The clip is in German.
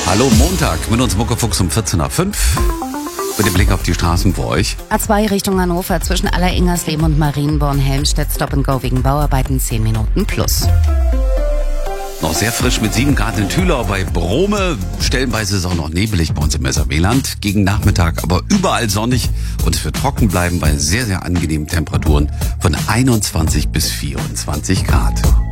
Hallo Montag mit uns Muckefuchs um 14 nach 5. Mit dem Blick auf die Straßen für euch. A2 Richtung Hannover zwischen Alleringersleben und Marienborn-Helmstedt Stop and Go wegen Bauarbeiten 10 Minuten plus. Noch sehr frisch mit 7 Grad in Thülau bei Brome. Stellenweise ist es auch noch nebelig bei uns im Messerweland. Gegen Nachmittag aber überall sonnig und es wird trocken bleiben bei sehr, sehr angenehmen Temperaturen von 21 bis 24 Grad.